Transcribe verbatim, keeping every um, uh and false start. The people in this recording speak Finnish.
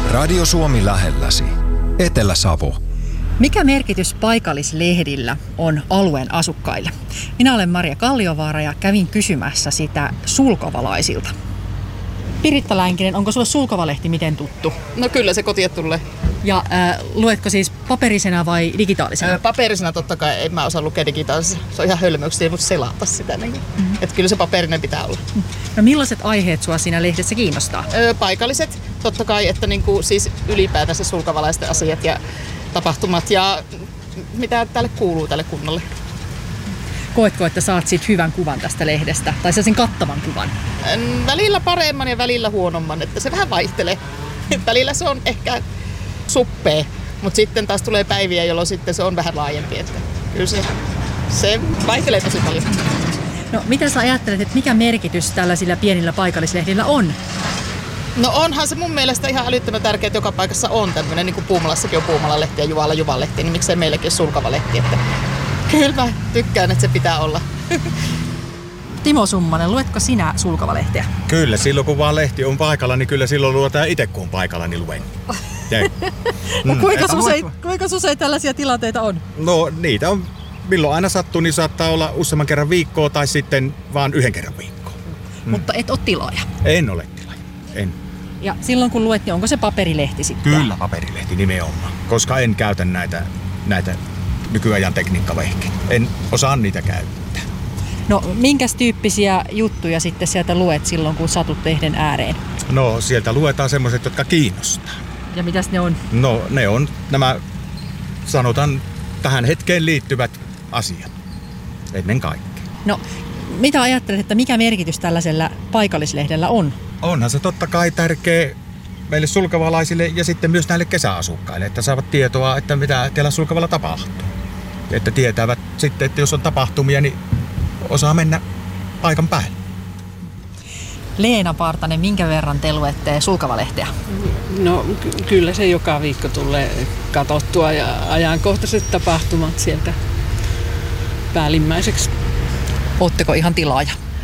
Radio Suomi lähelläsi. Etelä-Savo. Mikä merkitys paikallislehdillä on alueen asukkaille? Minä olen Maria Kalliovaara ja kävin kysymässä sitä sulkavalaisilta. Piritta Länkinen, onko sulle Sulkava-lehti miten tuttu? No kyllä se kotiin tulee. Ja äh, luetko siis paperisena vai digitaalisena? Öö, paperisena totta kai, en mä osaa lukea digitaalisena. Se on ihan hölmöyksiä, mutta selata sitä. Niin. Mm-hmm. Että kyllä se paperinen pitää olla. No millaiset aiheet sua siinä lehdessä kiinnostaa? Öö, paikalliset totta kai, että niinku, siis ylipäätänsä sulkavalaisten asiat ja tapahtumat ja mitä tälle kuuluu tälle kunnalle. Koetko, että saat siitä hyvän kuvan tästä lehdestä? Tai sen kattavan kuvan? Välillä paremman ja välillä huonomman, että se vähän vaihtelee. Välillä se on ehkä suppea, mutta sitten taas tulee päiviä, jolloin sitten se on vähän laajempi. Että kyllä se, se vaihtelee tosi paljon. No mitä sä ajattelet, että mikä merkitys tällaisilla pienillä paikallislehdillä on? No onhan se mun mielestä ihan älyttömän tärkeää, että joka paikassa on tämmöinen, niin kuin Puumalassakin on Puumala-lehti ja Juvalla Juva-lehti, niin miksei meilläkin ole Sulkava-lehti. Että kyllä mä tykkään, että se pitää olla. Timo Summanen, luetko sinä Sulkava-lehteä? Kyllä, silloin kun vaan lehti on paikalla, niin kyllä silloin luetaan itse kun on paikalla, niin luen. no, kuinka, usein, kuinka usein tällaisia tilanteita on? No niitä on, milloin aina sattuu, niin saattaa olla useamman kerran viikkoa tai sitten vaan yhden kerran viikkoa. Mm. Mutta et ole tilaaja? En ole tilaaja, en. Ja silloin kun luet, niin onko se paperilehti sitten? Kyllä paperilehti nimenomaan, koska en käytä näitä, näitä nykyajan tekniikkavehkeitä. En osaa niitä käyttää. No minkäs tyyppisiä juttuja sitten sieltä luet silloin, kun satut lehden ääreen? No sieltä luetaan semmoiset, jotka kiinnostaa. Ja mitäs ne on? No ne on nämä, sanotaan, tähän hetkeen liittyvät asiat ennen kaikkea. No mitä ajattelet, että mikä merkitys tällaisella paikallislehdellä on? Onhan se totta kai tärkeä meille sulkavalaisille ja sitten myös näille kesäasukkaille, että saavat tietoa, että mitä täällä Sulkavalla tapahtuu. Että tietävät sitten, että jos on tapahtumia, niin osaa mennä paikan päälle. Leena Partanen, minkä verran te luette Sulkava-lehteä? No ky- kyllä se joka viikko tulee katsottua ja ajankohtaiset tapahtumat sieltä päällimmäiseksi. Ootteko ihan tilaaja?